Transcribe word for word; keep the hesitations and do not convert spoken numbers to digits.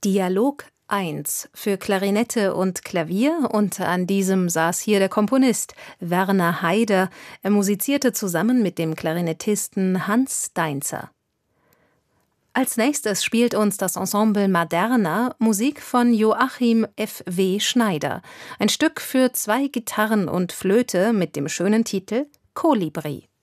Dialog eins für Klarinette und Klavier, und an diesem saß hier der Komponist Werner Haider. Er musizierte zusammen mit dem Klarinettisten Hans Dainzer. Als nächstes spielt uns das Ensemble Maderna Musik von Joachim F W Schneider. Ein Stück für zwei Gitarren und Flöte mit dem schönen Titel Kolibri.